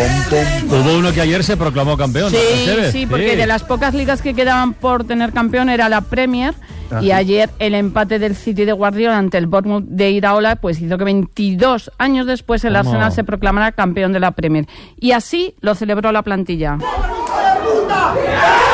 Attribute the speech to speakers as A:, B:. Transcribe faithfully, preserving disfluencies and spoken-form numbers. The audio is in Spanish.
A: Hubo uno que ayer se proclamó campeón.
B: Sí,
A: ¿no?
B: sí, porque
A: sí.
B: de las pocas ligas que quedaban por tener campeón era la Premier. Ajá. Y ayer el empate del City de Guardiola ante el Bournemouth de Iraola pues hizo que veintidós años después el ¿Cómo? Arsenal se proclamara campeón de la Premier. Y así lo celebró la plantilla.